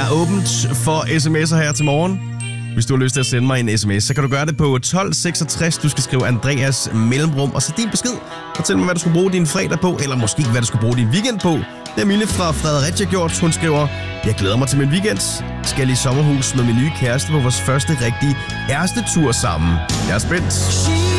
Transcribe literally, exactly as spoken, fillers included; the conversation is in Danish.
er åbent for sms'er her til morgen. Hvis du har lyst til at sende mig en sms, så kan du gøre det på tolv seksogtres. Du skal skrive Andreas mellemrum, og så din besked. Fortæl mig, hvad du skulle bruge din fredag på, eller måske hvad du skulle bruge din weekend på. Det er Mille fra Fredericia gjort. Hun skriver, jeg glæder mig til min weekend. Skal i sommerhus med min nye kæreste på vores første rigtige kærestetur sammen. Jeg er spændt.